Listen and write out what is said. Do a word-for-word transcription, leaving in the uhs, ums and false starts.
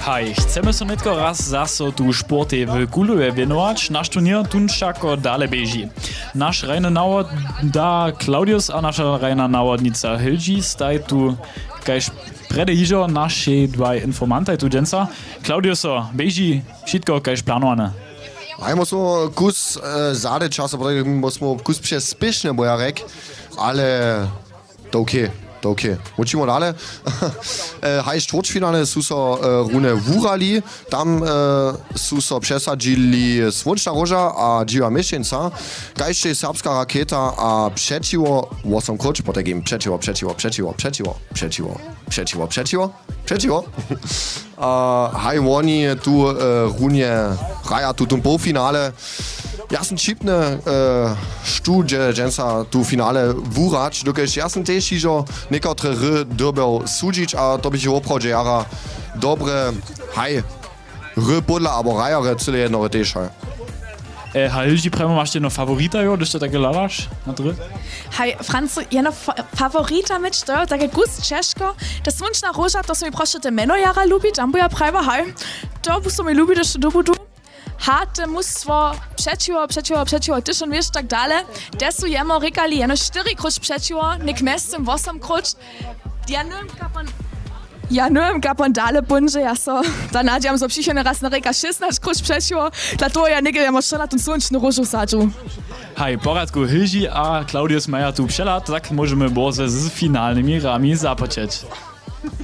Hej, chcemy so netko raz zaso tu sporty w Kulowie wienować. Nasz turnier tunčako dale beži. Nasz rejny nawod da Claudius a nasza rejna nawodnica Hilgi staj tu kajż prede hižo naši dvaj informantaj tu dženca. Claudiuso, beži všetko kajž planowane. Ajmo smo kus e, zade časa, bo smo kus přespěšne, bo ja rek, ale to okej. To okej. Učimo dalej. Haj čtvrtfinale sú so e, rune vúrali, tam e, sú so přesadzili Słončna Roža a Dziwa Myšenca. Kajšte serbska raketa a přečivo, osem kroč, potegim přečivo, přečivo, přečivo, přečivo, přečivo, přečivo, přečivo, přečivo. Haj oni tu e, rune raja tu tum polfinale. Ja sam čipne e, študje, dženca tu finale vúrać, dokež ja sam tež ižo nekotre r dobel súdžič a to by je opravdu jara dobre, haj, r podla, abo rajare celé jednore tež, haj. E, Hilgi, prema máš jedno favorita, jo, když to také lalaš na dry? Hej, Francu, jedno fa- favorita mieć to, takie gust Czeszko, to Słončna Roža, to są mi proszę te meno jara lubić, ambo ja prajwa, hej, to bu mi lubi, też do budu. Harte mustwo, przeciwo, przeciwo, przeciwo, ty schon wiesz, tak dalej. Desu jemo rykali, jeno cztery krucz przeciwo, nik mestem osem krucz. Ja nüm kapon... Ja nüm kapon dalej bunże, ja so... Da nadziam so psychione raz na ryka szesnaście krucz przeciwo, dla to ja nigdy jemo strzelać tą Słončnu Rožu sadzu. Hej, poradku Hilgi a Claudius Meyer tu przelat, tak możemy borze z finalnymi rami zapoczeć.